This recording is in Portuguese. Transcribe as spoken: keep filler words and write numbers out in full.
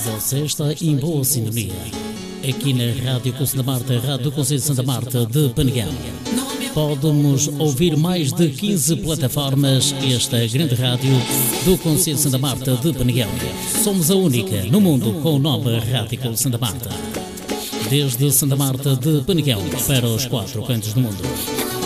Você está em boa sintonia. Aqui na Rádio Conselho Santa Marta, Rádio do Conselho de Santa Marta de Peneguão. Pode-nos ouvir mais de quinze plataformas. Esta grande rádio do Conselho de Santa Marta de Peneguão. Somos a única no mundo com o nome Rádio Conselho Santa Marta. Desde Santa Marta de Peneguão para os quatro cantos do mundo.